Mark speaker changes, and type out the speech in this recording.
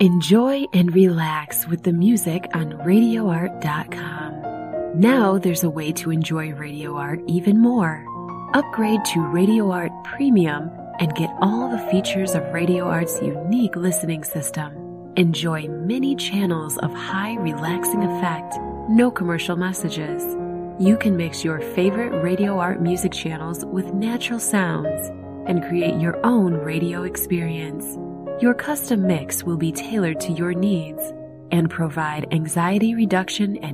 Speaker 1: Enjoy and relax with the music on RadioArt.com. Now there's a way to enjoy Radio Art even more. Upgrade to Radio Art Premium and get all the features of Radio Art's unique listening system. Enjoy many channels of high relaxing effect, no commercial messages. You can mix your favorite Radio Art music channels with natural sounds and create your own radio experience. Your custom mix will be tailored to your needs and provide anxiety reduction and